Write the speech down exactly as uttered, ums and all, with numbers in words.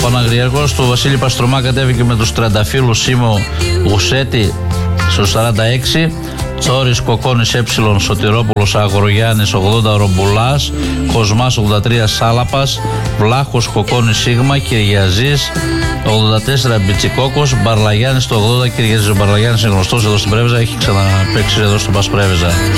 Παναγριαρχός του Βασίλη Παστρομά κατέβηκε με τους τριανταφύλους Σίμω Γουσέτη στο σαράντα έξι. Τσόρις Κοκόνης Ε, Σωτηρόπουλος Αγρογιάννης ογδόντα, Ρομπουλάς Κοσμάς ογδόντα τρία, Σάλαπας Βλάχος Κοκόνης Σίγμα, Κυριαζής ογδόντα τέσσερα, Μπιτσικόκος, Μπαρλαγιάννης το ογδόντα. Κυριαζής ο Μπαρλαγιάννης είναι γνωστός εδώ στην Πρέβεζα, έχει ξαναπαίξει εδώ στην Πας Πρέβεζα.